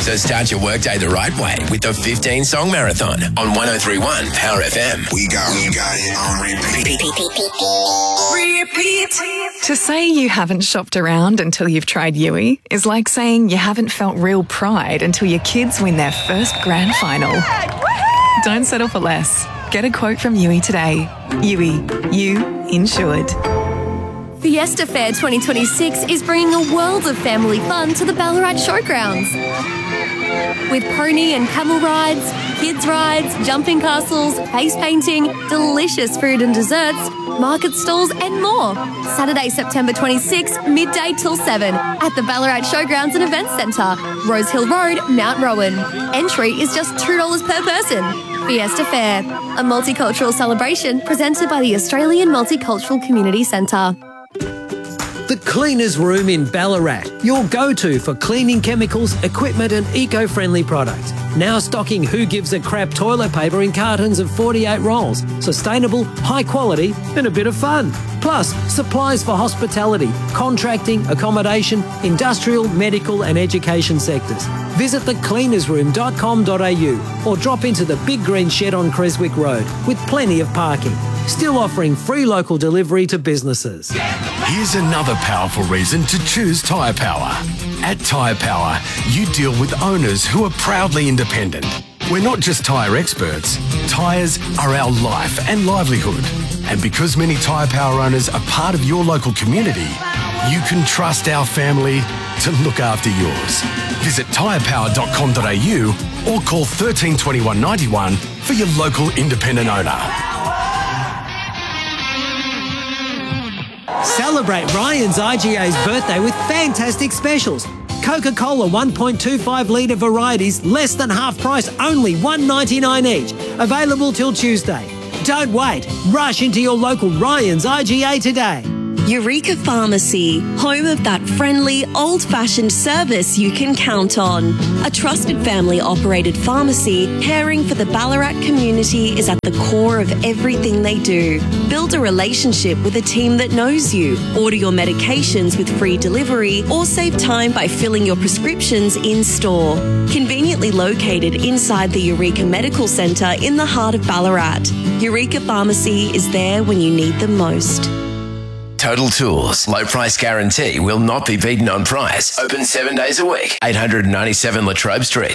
So start your workday the right way with the 15-song marathon on 103.1 Power FM. We got it on repeat. To say you haven't shopped around until you've tried Yui is like saying you haven't felt real pride until your kids win their first grand final. Don't settle for less. Get a quote from Yui today. Yui, you insured. Fiesta Fair 2026 is bringing a world of family fun to the Ballarat Showgrounds. With pony and camel rides, kids rides, jumping castles, face painting, delicious food and desserts, market stalls and more. Saturday, September 26, midday till 7 at the Ballarat Showgrounds and Events Centre, Rose Hill Road, Mount Rowan. Entry is just $2 per person. Fiesta Fair, a multicultural celebration presented by the Australian Multicultural Community Centre. The Cleaners Room in Ballarat, your go-to for cleaning chemicals, equipment and eco-friendly products. Now stocking Who Gives a Crap toilet paper in cartons of 48 rolls. Sustainable, high quality and a bit of fun. Plus, supplies for hospitality, contracting, accommodation, industrial, medical and education sectors. Visit thecleanersroom.com.au or drop into the Big Green Shed on Creswick Road with plenty of parking. Still offering free local delivery to businesses. Here's another powerful reason to choose Tyre Power. At Tyre Power, you deal with owners who are proudly independent. We're not just tyre experts. Tyres are our life and livelihood. And because many Tyre Power owners are part of your local community, you can trust our family to look after yours. Visit tyrepower.com.au or call 13 21 91 for your local independent owner. Celebrate Ryan's IGA's birthday with fantastic specials. Coca-Cola 1.25 litre varieties, less than half price, only $1.99 each. Available till Tuesday. Don't wait. Rush into your local Ryan's IGA today. Eureka Pharmacy, home of that friendly, old-fashioned service you can count on. A trusted family-operated pharmacy caring for the Ballarat community is at the core of everything they do. Build a relationship with a team that knows you. Order your medications with free delivery or save time by filling your prescriptions in-store. Conveniently located inside the Eureka Medical Centre in the heart of Ballarat. Eureka Pharmacy is there when you need them most. Total Tools. Low price guarantee will not be beaten on price. Open 7 days a week. 897 Latrobe Street.